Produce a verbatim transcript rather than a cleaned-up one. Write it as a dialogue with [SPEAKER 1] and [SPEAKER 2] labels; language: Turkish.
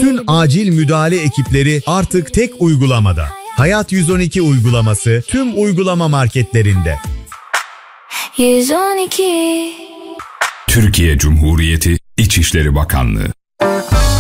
[SPEAKER 1] Bütün acil müdahale ekipleri artık tek uygulamada. Hayat yüz on iki uygulaması tüm uygulama marketlerinde.
[SPEAKER 2] yüz on iki
[SPEAKER 3] Türkiye Cumhuriyeti İçişleri Bakanlığı